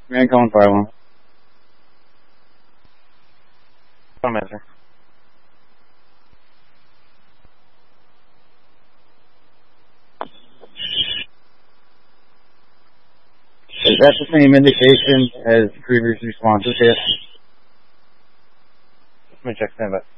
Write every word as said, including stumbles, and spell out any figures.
Man calling fire alarm. Come in, sir. Is that the same indication as previous responses here? Let me check standby.